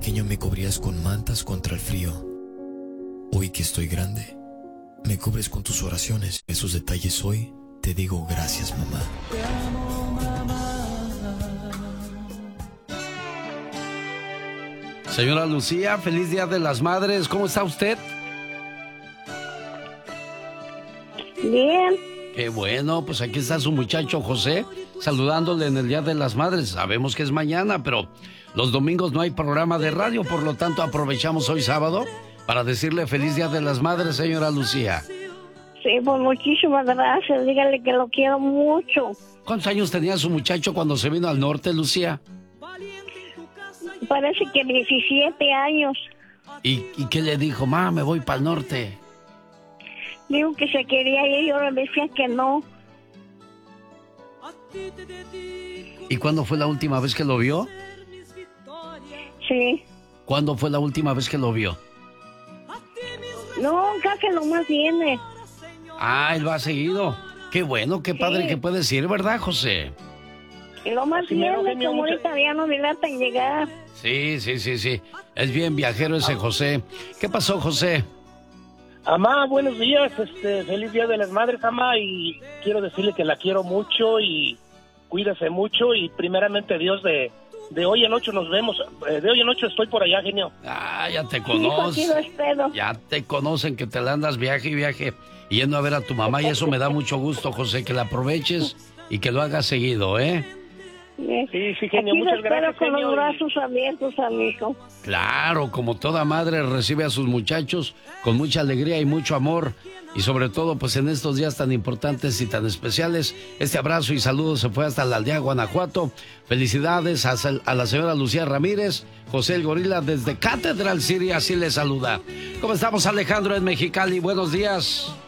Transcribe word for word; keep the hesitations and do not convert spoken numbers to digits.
pequeño me cubrías con mantas contra el frío. Hoy que estoy grande, me cubres con tus oraciones. Esos detalles hoy te digo gracias, mamá. Te amo, mamá. Señora Lucía, feliz Día de las Madres. ¿Cómo está usted? Bien. Qué bueno, pues aquí está su muchacho José, saludándole en el Día de las Madres. Sabemos que es mañana, pero los domingos no hay programa de radio, por lo tanto aprovechamos hoy sábado para decirle feliz Día de las Madres, señora Lucía. Sí, pues muchísimas gracias. Dígale que lo quiero mucho. ¿Cuántos años tenía su muchacho cuando se vino al norte, Lucía? Parece que diecisiete años. ¿Y, y qué le dijo? Ma, me voy para el norte. Dijo que se quería ir y yo le decía que no. ¿Y cuándo fue la última vez que lo vio? Sí. ¿Cuándo fue la última vez que lo vio? No, casi lo más viene. Ah, él va seguido. Qué bueno, qué padre Sí. que puedes ir, ¿verdad, José? Y lo más Sí, mero, viene, genio, como mucha- ahorita ya no dilata en llegar. Sí, sí, sí, sí. Es bien viajero ese José. ¿Qué pasó, José? Amá, buenos días, este, feliz Día de las Madres, Amá, y quiero decirle que la quiero mucho y cuídese mucho y primeramente Dios de, de hoy en ocho nos vemos, eh, de hoy en ocho estoy por allá, genio. Ah, ya te Sí, aquí conocen. lo espero. Ya te conocen que te la andas viaje y viaje yendo a ver a tu mamá y eso me da mucho gusto, José, que la aproveches y que lo hagas seguido, ¿eh? Sí, sí, genio, Aquí lo muchas espero gracias, con genio, los y- brazos abiertos, amigo. Claro, como toda madre recibe a sus muchachos con mucha alegría y mucho amor. Y sobre todo, pues en estos días tan importantes y tan especiales, este abrazo y saludo se fue hasta la aldea Guanajuato. Felicidades a, a la señora Lucía Ramírez, José el Gorila desde Catedral City, así le saluda. ¿Cómo estamos, Alejandro, en Mexicali? Buenos días.